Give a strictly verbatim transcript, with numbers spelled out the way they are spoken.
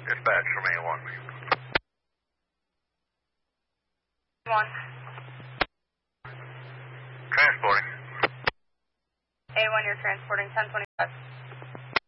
Dispatch from A one. one. Transporting. A one, you're transporting ten twenty-five.